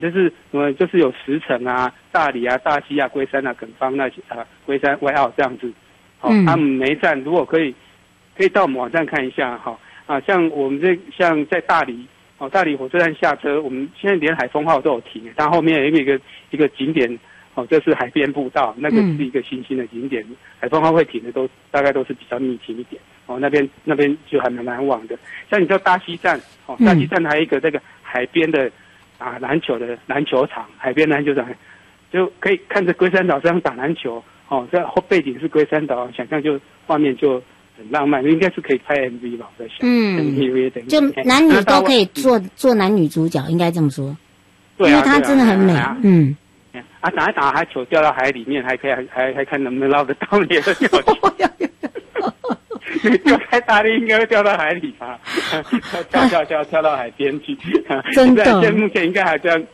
就是就是有石城啊、大理啊、大溪啊、龟山啊、垦方那些龟山、外澳这样子。他们每一站如果可以到我们网站看一下像我们像在大理大理火车站下车，我们现在连海风号都有停，但后面有一个景点这是海边步道，那个是一个新兴的景点，海风号会停的大概都是比较密集一点那边就还蛮难忘的。像你到大溪站大溪站还有一个这个海边的篮球场，海边篮球场就可以看着龟山岛这样打篮球这后背景是龟山岛，想象就画面就很浪漫，应该是可以拍 MV 吧，我在想。MV 就男女都可以做男女主角，应该这么说。对因为它真的很美。 打一打，还球掉到海里面，还可以还看能不能捞得到你的鸟球。掉太大力应该会掉到海里吧？跳到海边去。 真的。 现在目前应该还这样，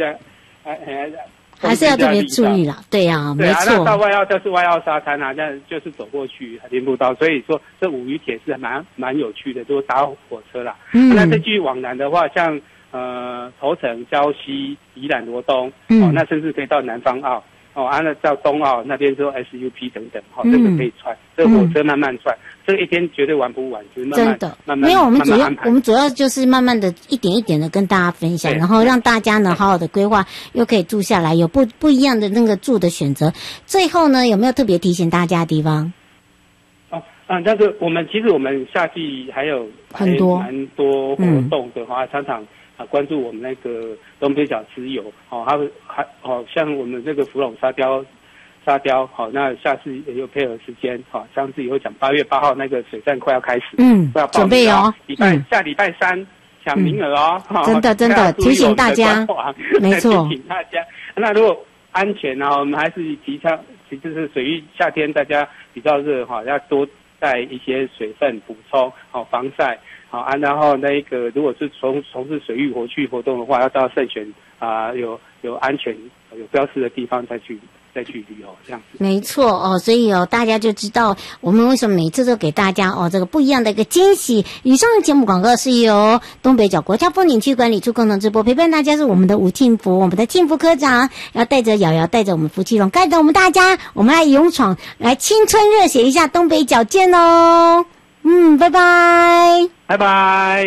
还是要特别注意啦。对呀，没错。 那到外澳就是外澳沙滩这样就是走过去海边步道，所以说这五渔铁是蛮有趣的，就是搭火车啦。那再继续往南的话，像头城、礁溪、宜兰罗东那甚至可以到南方澳那到东澳那边之后 SUP 等等这个可以串，这个火车慢慢串，这个一天绝对玩不完，就是慢慢没有我们主要就是慢慢的一点一点的跟大家分享，然后让大家呢好好的规划，又可以住下来，有不一样的那个住的选择。最后呢，有没有特别提醒大家的地方？ 但是其实我们夏季还有蛮多活动的话，常常关注我们那个东北角之友还像我们这个福隆沙雕那下次也有配合时间上次以后讲8月8号那个水战快要开始快要报名准备下礼拜3抢名额真的提醒大家没错提醒大家。那如果安全我们还是提倡就是水域夏天大家比较热要多带一些水分补充防晒然后那个如果是从事水域活动的话，要到慎选有安全有标示的地方再去旅游这样子。 没错所以大家就知道我们为什么每次都给大家这个不一样的一个惊喜。以上的节目广告是由东北角国家风景区管理处共同直播，陪伴大家是我们的吴庆福，我们的庆福科长，要带着瑶瑶带着我们福气龙带着我们大家，我们来勇闯来青春热血一下东北角见拜拜拜拜。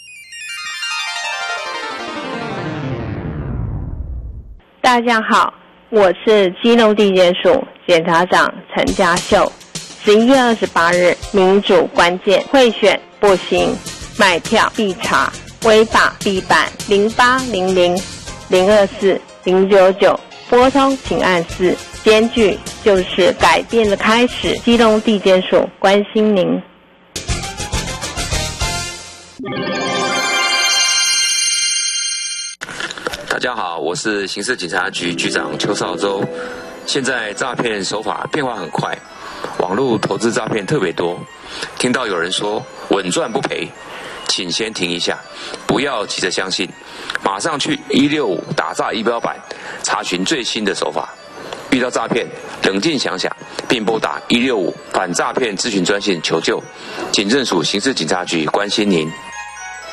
大家好，我是基隆地检署检察长陈家秀。11月28日民主关键贿选不行，买票必查，违法必办，0800-024-099拨通请按4，检举就是改变的开始。基隆地检署关心您。 大家好，我是刑事警察局局长邱少洲。现在诈骗手法变化很快，网络投资诈骗特别多。听到有人说稳赚不赔，请先停一下，不要急着相信，马上去165打诈仪表板查询最新的手法。遇到诈骗，冷静想想，并拨打165反诈骗咨询专线求救。警政署刑事警察局关心您。